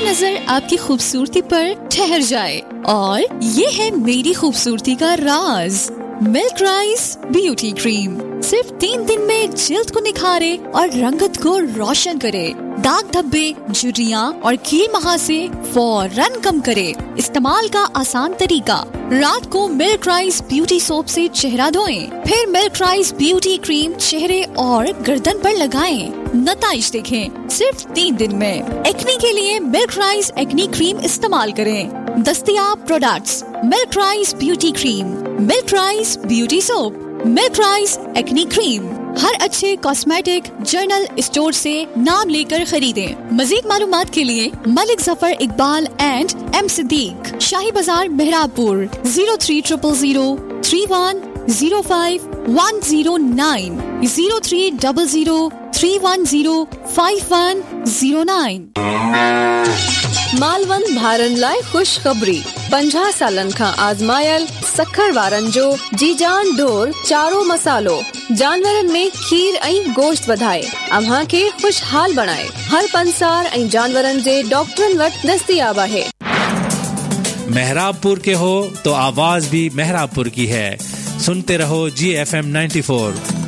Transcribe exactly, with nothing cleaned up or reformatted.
एक नजर आपकी खूबसूरती पर ठहर जाए और ये है मेरी खूबसूरती का राज, मिल्क राइस ब्यूटी क्रीम। सिर्फ तीन दिन में जिल्द को निखारे और रंगत को रोशन करे, दाग धब्बे, झुर्रियाँ और कील महासे फौरन कम करे। इस्तेमाल का आसान तरीका, रात को मिल्क राइस ब्यूटी सोप से चेहरा धोएं, फिर मिल्क राइस ब्यूटी क्रीम चेहरे और गर्दन पर लगाएं। नताइज देखें सिर्फ तीन दिन में। एक्ने के लिए मिल्क राइस एक्ने क्रीम इस्तेमाल करें। दस्तयाब products, milk rice beauty cream, milk rice beauty soap, milk rice acne cream. हर अच्छे कॉस्मेटिक जर्नल स्टोर से नाम लेकर खरीदें। मजीद मालूमात के लिए मलिक जफर इकबाल एंड एम सिद्दीक, शाही बाजार मेहराबपुर, zero three triple zero three one zero five one zero nine, zero three double zero three one zero five one zero nine. Malvan भारन लाए खुश खबरी। पंजाह सालन खां आजमायल सखर वारन जो जीजान ढोर चारो मसालो जानवरन में खीर ऐं गोश्त वधाए अव्हां के खुशहाल बनाए। हर पंसार ऐं जानवरन जे डॉक्टरन वट दस्तियाब है। मेहराबपुर के हो तो आवाज भी मेहराबपुर की है। सुनते रहो जी एफ एम नाइन्टी फोर।